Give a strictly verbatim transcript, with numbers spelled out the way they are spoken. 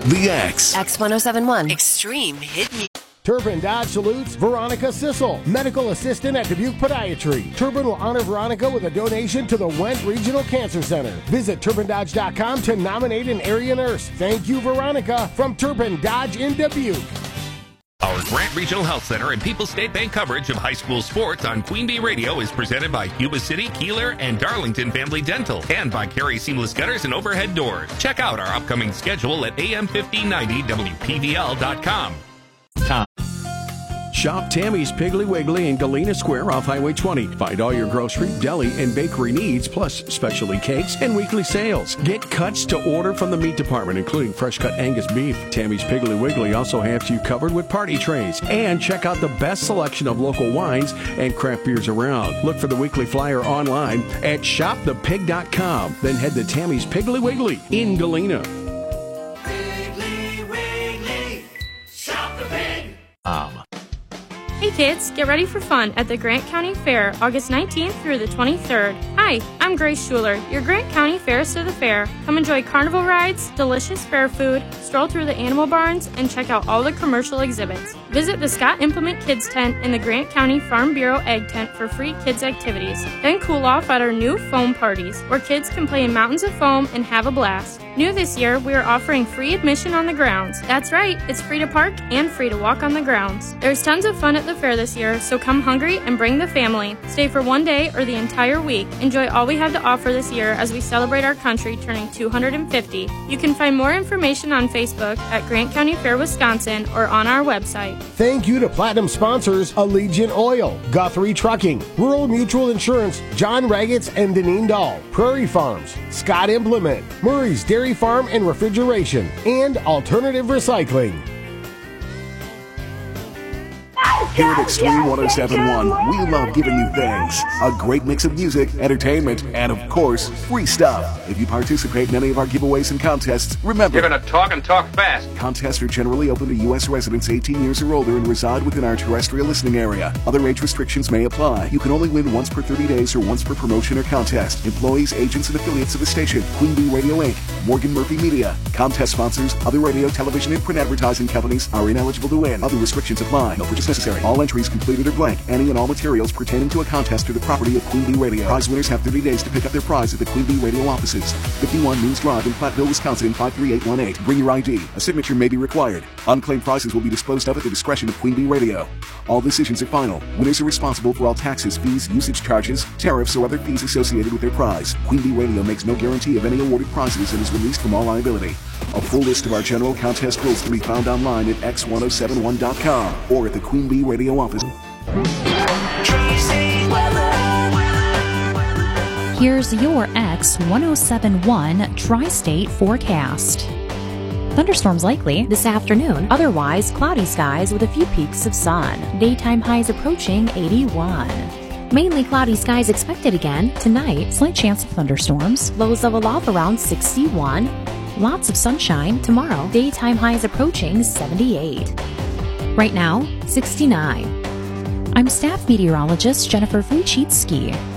The X. X one oh seven one. Extreme Hit Music. Turbin Dodge salutes Veronica Sissel, medical assistant at Dubuque Podiatry. Turbin will honor Veronica with a donation to the Went Regional Cancer Center. Visit turbin dodge dot com to nominate an area nurse. Thank you, Veronica, from Turbin Dodge in Dubuque. Our Grant Regional Health Center and People's State Bank coverage of high school sports on Queen Bee Radio is presented by Yuba City, Keeler, and Darlington Family Dental, and by Carey Seamless Gutters and Overhead Doors. Check out our upcoming schedule at A M fifteen ninety W P V L dot com. Tom. Shop Tammy's Piggly Wiggly in Galena Square off Highway twenty. Find all your grocery, deli, and bakery needs, plus specialty cakes and weekly sales. Get cuts to order from the meat department, including fresh-cut Angus beef. Tammy's Piggly Wiggly also has you covered with party trays. And check out the best selection of local wines and craft beers around. Look for the weekly flyer online at shop the pig dot com. Then head to Tammy's Piggly Wiggly in Galena. Piggly Wiggly, shop the pig. Um. Hey kids, get ready for fun at the Grant County Fair, August nineteenth through the twenty-third. Hi, I'm Grace Schuler, your Grant County Fairest of the Fair. Come enjoy carnival rides, delicious fair food, stroll through the animal barns, and check out all the commercial exhibits. Visit the Scott Implement Kids Tent in the Grant County Farm Bureau Egg Tent for free kids activities. Then cool off at our new foam parties, where kids can play in mountains of foam and have a blast. New this year, we are offering free admission on the grounds. That's right, it's free to park and free to walk on the grounds. There's tons of fun at the fair this year, so come hungry and bring the family. Stay for one day or the entire week. Enjoy all we have to offer this year as we celebrate our country turning two hundred fifty. You can find more information on Facebook at Grant County Fair, Wisconsin, or on our website. Thank you to Platinum sponsors Allegiant Oil, Guthrie Trucking, Rural Mutual Insurance, John Raggets and Deneen Dahl, Prairie Farms, Scott Implement, Murray's Dairy Farm and Refrigeration, and Alternative Recycling. Here at Extreme one oh seven point one, we love giving you things. A great mix of music, entertainment, and of course, free stuff. If you participate in any of our giveaways and contests, remember... You're gonna talk and talk fast. Contests are generally open to U S residents eighteen years or older and reside within our terrestrial listening area. Other age restrictions may apply. You can only win once per thirty days or once per promotion or contest. Employees, agents, and affiliates of the station, Queen Bee Radio Incorporated, Morgan Murphy Media, contest sponsors, other radio, television, and print advertising companies are ineligible to win. Other restrictions apply. No purchase necessary. All entries completed are blank. Any and all materials pertaining to a contest are the property of Queen Bee Radio. Prize winners have thirty days to pick up their prize at the Queen Bee Radio offices. fifty-one News Drive in Platteville, Wisconsin, five three eight one eight. Bring your I D. A signature may be required. Unclaimed prizes will be disposed of at the discretion of Queen Bee Radio. All decisions are final. Winners are responsible for all taxes, fees, usage charges, tariffs, or other fees associated with their prize. Queen Bee Radio makes no guarantee of any awarded prizes and is released from all liability. A full list of our general contest rules can be found online at x ten seventy-one dot com or at the Queen Bee Radio office. Here's your X ten seventy-one Tri-State forecast. Thunderstorms likely this afternoon, otherwise cloudy skies with a few peaks of sun. Daytime highs approaching eighty-one. Mainly cloudy skies expected again tonight. Slight chance of thunderstorms. Lows level off around sixty-one. Lots of sunshine tomorrow. Daytime highs approaching seventy-eight. Right now, sixty-nine. I'm staff meteorologist Jennifer Fuchitsky.